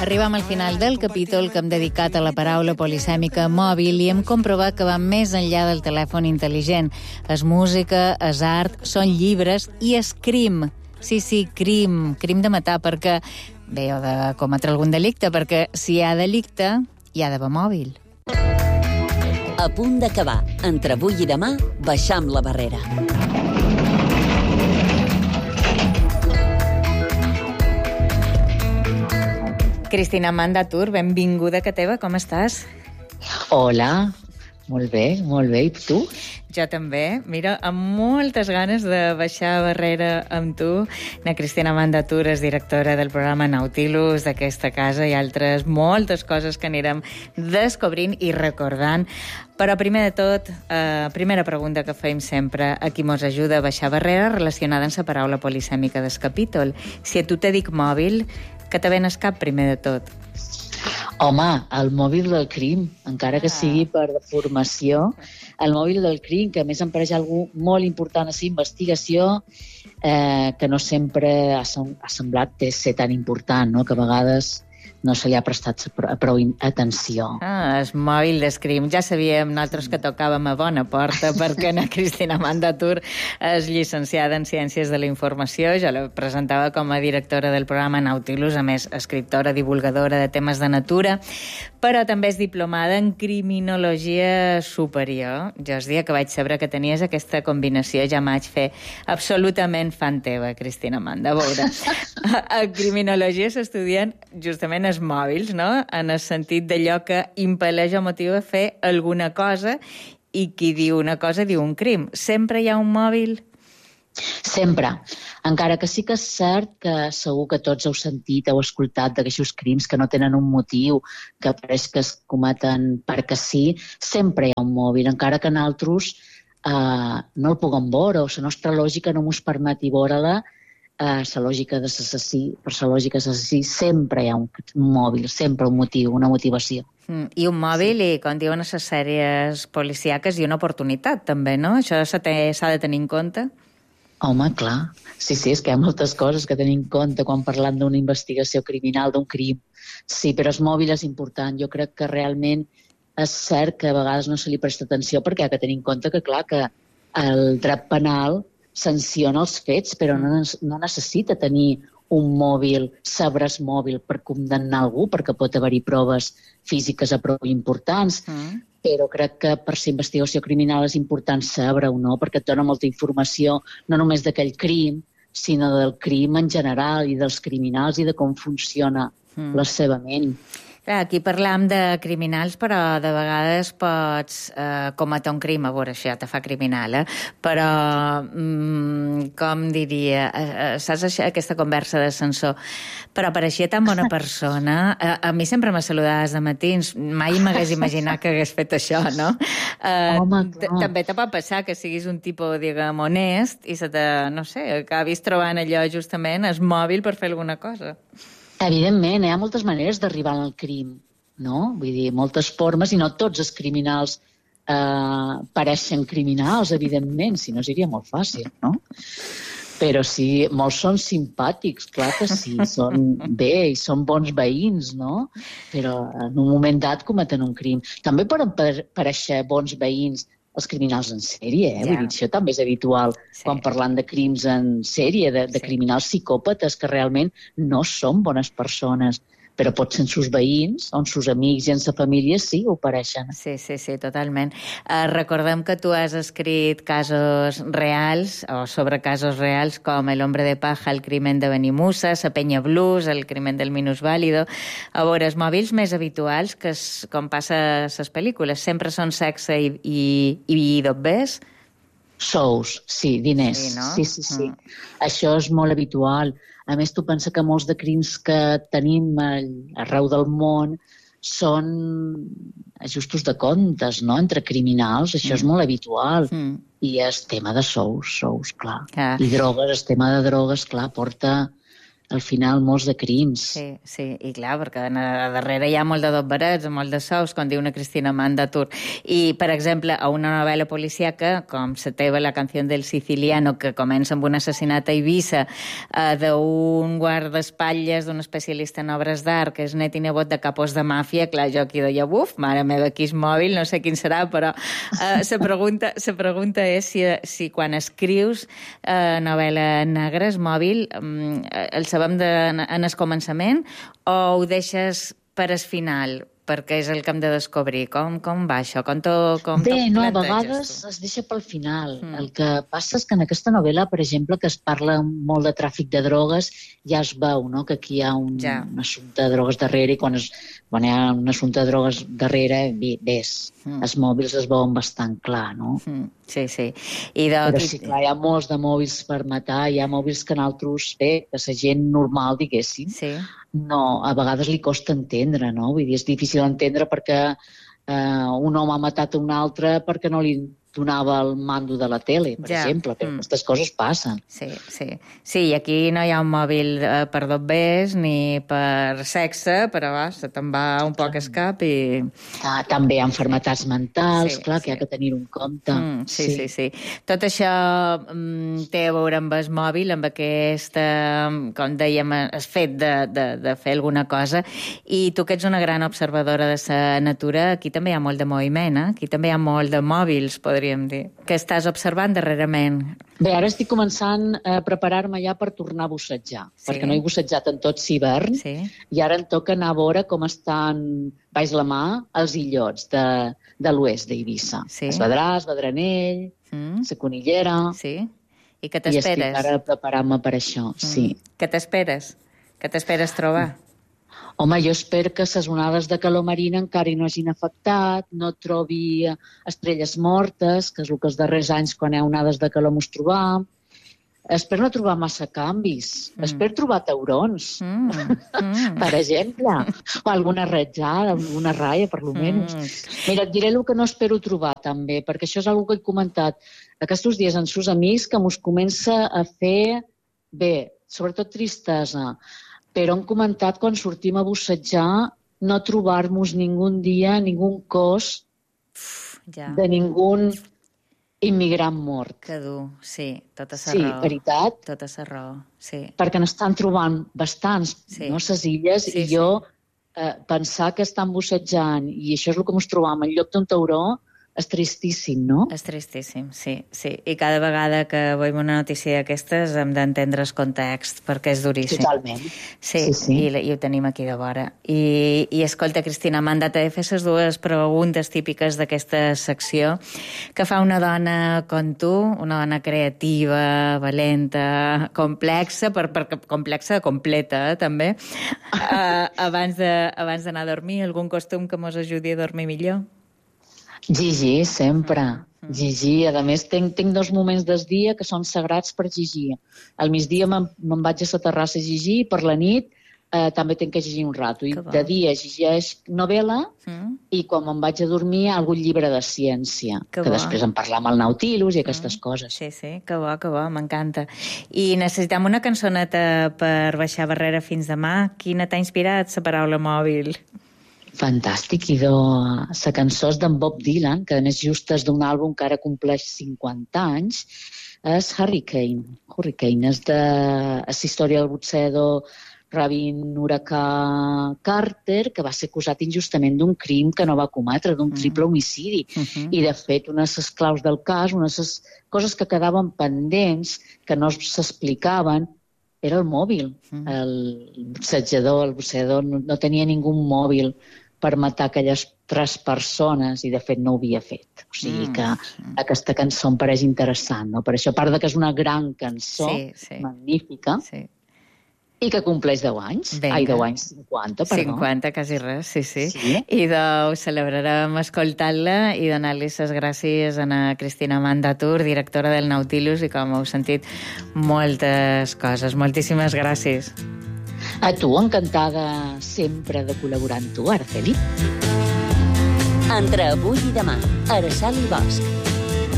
Arribam al final del capítol que hem dedicat a la paraula polisèmica mòbil i hem comprovat que va més enllà del telèfon intel·ligent. És música, és art, són llibres i és crim. Sí, crim de matar, perquè... Bé, o de cometre algun delicte, perquè si hi ha delicte, hi ha d'haver mòbil. A punt d'acabar. Entre avui i demà, baixam la barrera. Cristina Amanda Tur, benvinguda a teva, com estàs? Hola, molt bé, i tu? Jo també. Mira, amb moltes ganes de baixar barrera amb tu. La Cristina Amanda Tur és directora del programa Nautilus d'aquesta casa i altres moltes coses que anirem descobrint i recordant. Però primer de tot, primera pregunta que fem sempre a qui mos ajuda a baixar barrera relacionada amb la paraula polisèmica del capítol. Si a tu te dic mòbil, què te ven al cap primer de tot? Home, el mòbil del crim, encara que sigui per formació, el mòbil del crim, que a més em pareix algú molt important a la investigació, que no sempre ha semblat ser tan important, no? Que a vegades no se li ha prestat prou atenció. El mòbil d'escrim. Ja sabíem nosaltres que tocàvem a bona porta perquè la Cristina Amanda Tur és llicenciada en Ciències de la Informació. Jo la presentava com a directora del programa Nautilus, a més, escriptora, divulgadora de temes de natura, però també és diplomada en Criminologia Superior. Jo el dia que vaig saber que tenies aquesta combinació ja m'haig fer absolutament fan teva, Cristina Amanda. A veure, a Criminologia s'estudien justament els mòbils, no? En el sentit d'allò que impel·leix o motiva a fer alguna cosa, i qui diu una cosa diu un crim. Sempre hi ha un mòbil? Sempre. Encara que sí que és cert que segur que tots heu sentit, heu escoltat d'aquests crims que no tenen un motiu, que pareix que es cometen perquè sí, sempre hi ha un mòbil, encara que nosaltres no el puguem veure, o la nostra lògica no ens permeti veure-la. La lògica de l'assassí, per la lògica de l'assassí, sempre hi ha un mòbil, sempre un motiu, una motivació. I un mòbil, i com diuen les sèries policíaques, i una oportunitat, també, no? Això s'ha de tenir en compte? Home, clar. Sí, és que hi ha moltes coses que tenim en compte quan parlant d'una investigació criminal, d'un crim. Sí, però el mòbil és important. Jo crec que realment és cert que a vegades no se li presta atenció perquè hi ha que tenir en compte que, clar, que el dret penal sanciona els fets, però no necessita tenir un mòbil, sabre's mòbil per condemnar algú, perquè pot haver-hi proves físiques a prou importants, però crec que per la investigació criminal és important saber-ho, no? Perquè et dona molta informació, no només d'aquell crim, sinó del crim en general i dels criminals i de com funciona la seva ment. Aquí parlam de criminals, però de vegades pots cometre un crim, a veure, això ja te fa criminal, però, com diria, saps aquesta conversa d'ascensor? Però pareixia tan bona persona. A mi sempre me saludaves de matins, mai m'hagués imaginat que hagués fet això, no? Home, també te pot passar que siguis un tipus, diguem, honest i no sé, acabis trobant allò justament, el mòbil per fer alguna cosa. Evidentment, hi ha moltes maneres d'arribar al crim, no? Vull dir, moltes formes, i no tots els criminals pareixen criminals, evidentment, si no seria molt fàcil, no? Però sí, molts són simpàtics, clar que sí, són bé i són bons veïns, no? Però en un moment dat cometen un crim. També poden parèixer bons veïns els criminals en sèrie, Vull dir, això també és habitual quan parlant de crims en sèrie, de criminals psicòpates que realment no són bones persones, però potser en sus veïns, o en sus amics i en sa família sí ho pareixen. Sí, totalment. Recordem que tu has escrit casos reals, o sobre casos reals, com El hombre de paja, el crimen de Benimusa, La penya blues, el crimen del minusválido. A veure, els mòbils més habituals, que com passa a les pel·lícules, sempre són sexe i dobbers? Sous, sí, diners. Sí, no? Sí. Això és molt habitual. A més, tu pensa que molts de crims que tenim arreu del món són ajustos de comptes, no?, entre criminals. Això és molt habitual. I és tema de sous, clar. I drogues, el tema de drogues, clar, porta al final, molts de crims. Sí, i clar, perquè a darrere hi ha molt de dobberets, molt de sous, com diu una Cristina Mandatur. I, per exemple, a una novel·la policíaca, com la teva, La canción del siciliano, que comença amb un assassinat a Eivissa d'un guardaespatlles, d'un especialista en obres d'art, que és net i nebot de capos de màfia, clar, jo aquí deia, mare meva, aquí és mòbil, no sé quin serà, però la pregunta és si quan escrius novel·la negra, és mòbil, el sabem en el començament o ho deixes per al final, perquè és el que hem de descobrir? Com va això? Bé, no, a vegades es deixa pel final. El que passa és que en aquesta novel·la, per exemple, que es parla molt de tràfic de drogues, ja es veu, no?, que aquí hi ha un assumpte de drogues darrere, i quan hi ha un assumpte de drogues darrere, ves, els mòbils es veuen bastant clar, no? Sí. Però sí, clar, hi ha molts de mòbils per matar, hi ha mòbils que nosaltres, que la gent normal, diguéssim, no, a vegades li costa entendre, no? Vull dir, és difícil entendre perquè un home ha matat un altre perquè no li donava el mando de la tele, per exemple, però aquestes coses passen. Sí, i aquí no hi ha un mòbil per dobbers ni per sexe, però se te'n va un poc el cap i... També hi ha malalties mentals, clar, que hi ha que tenir en compte. Sí. Tot això té a veure amb el mòbil, amb aquest, com dèiem, el fet de fer alguna cosa, i tu que ets una gran observadora de la natura, aquí també hi ha molt de moviment, aquí també hi ha molt de mòbils, podríem dir. Què estàs observant darrerament? Bé, ara estic començant a preparar-me ja per tornar a bussatjar, perquè no he bussatjat en tot l'hivern, i ara em toca anar a veure com estan baix la mà els illots de l'oest d'Eivissa. Es Vedranell, la Conillera... I què t'esperes? I estic ara preparant-me per això, Què t'esperes? Què t'esperes trobar? Home, jo espero que les onades de calor marina encara hi no hagin afectat, no trobi estrelles mortes, que és el que els darrers anys, quan hi ha onades de calor, mos trobam. Espero no trobar massa canvis. Espero trobar taurons, per exemple. O alguna ratjada, alguna raia, per lo menys. Mira, et diré el que no espero trobar, també, perquè això és una que he comentat aquests dies amb els amics, que mos comença a fer, bé, sobretot tristesa, però hem comentat quan sortim a bussejar no trobar-nos ningú dia, ningú cos de ningú immigrant mort. Que dur, tota la raó. Sí, veritat? Tota la raó, Perquè n'estan trobant bastants, no, les illes, i jo pensar que estan bussejant, i això és el que ens trobam, en lloc d'un tauró, és tristíssim, no? És tristíssim, sí. I cada vegada que veiem una notícia d'aquestes hem d'entendre el context, perquè és duríssim. Totalment. Sí. I ho tenim aquí de vora. I escolta, Cristina, m'han de fer les dues preguntes típiques d'aquesta secció que fa una dona com tu, una dona creativa, valenta, complexa, complexa completa, també. Abans d'anar a dormir, algun costum que mos ajudi a dormir millor? Llegir, sempre. Llegir. A més, tinc 2 moments del dia que són sagrats per llegir. Al migdia me'n vaig a la terrassa a llegir, i per la nit també tinc que llegir un rato. I de dia llegeix novel·la, i quan me'n vaig a dormir algun llibre de ciència, que després en parlar amb el Nautilus i aquestes coses. Sí, que bo, m'encanta. I necessitem una cançoneta per baixar barrera fins demà. Quina t'ha inspirat la paraula mòbil? Fantàstic, i la cançó és d'en Bob Dylan, que a més just és d'un àlbum que ara compleix 50 anys, és Hurricane. Hurricane és la història del boxeador Rabin Huracà Carter, que va ser acusat injustament d'un crim que no va cometre, d'un triple homicidi. I, de fet, una de les claus del cas, una de les coses que quedaven pendents, que no s'explicaven, era el mòbil. El boxejador no tenia ningú mòbil per matar aquelles 3 persones, i de fet no ho havia fet. O sigui que aquesta cançó em pareix interessant, no? Per això, a part que és una gran cançó, magnífica, i que compleix 10 anys. Ai, 10 anys, 50, perdó. 50, quasi res, sí. I ho celebrarem escoltant-la i donant-li les gràcies a Cristina Mandatur, directora del Nautilus, i com heu sentit, moltes coses. Moltíssimes gràcies. A tu, encantada sempre de col·laborar amb tu, Araceli. Entre avui i demà, Araceli Bosch.